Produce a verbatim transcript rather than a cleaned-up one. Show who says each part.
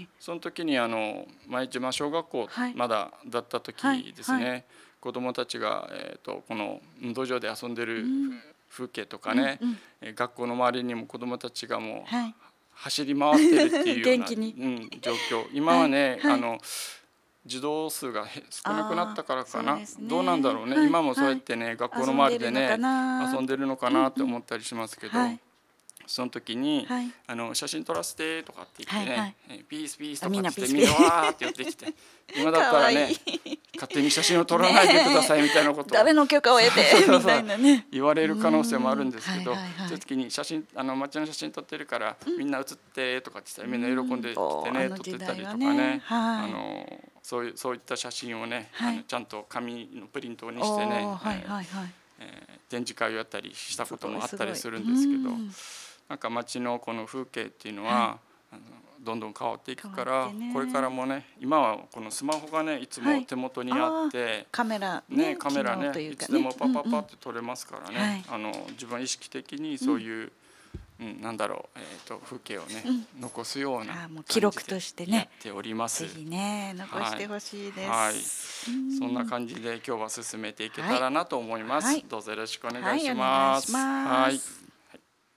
Speaker 1: 、その時にあの前島小学校まだだった時ですね、はいはい、子どもたちが、えー、とこの運動場で遊んでる風景とかね、うんうん、学校の周りにも子どもたちがもう、はい、走り回ってるっていうような、うん、状況。今はね、はいはい、あの児童数が少なくなったからかな、ね、どうなんだろうね、はい、今もそうやってね、はい、学校の周りでね遊んでるのかなって思ったりしますけど、うんうん、はい、その時に、はい、あの写真撮らせてとかって言ってね、はいはい、ピースピースとかって言ってみんなわーって寄ってきて今だったらね勝手に写真を撮らないでくださいみたいなことを
Speaker 2: 誰の許可を得てみたいなね
Speaker 1: 言われる可能性もあるんですけど、はいはいはい、そういう時に写真あの街の写真撮ってるから、うん、みんな写ってとかって言ったらみんな喜んできてね、撮ってたりとかね、はい、あのそういう、そういった写真をね、はい、あのちゃんと紙のプリントにしてね、はいはいはい、えー、展示会をやったりしたこともあったりするんですけど、なんか街のこの風景っていうのは、はい、あのどんどん変わっていくから、ね、これからもね、今はこのスマホがねいつも手元にあって、はい、
Speaker 2: カメラね、
Speaker 1: ね、カメラね、ね、いつでもパパパって撮れますからね、うんうん、あの自分は意識的にそういう、うんうん、なんだろう、えー、と風景をね、うん、残すような感じでやっております。
Speaker 2: ぜひね残してほしいです、
Speaker 1: はいはい、そんな感じで今日は進めていけたらなと思います、はい、どうぞよろしくお願いします。
Speaker 2: はい、お願いします。
Speaker 1: はい。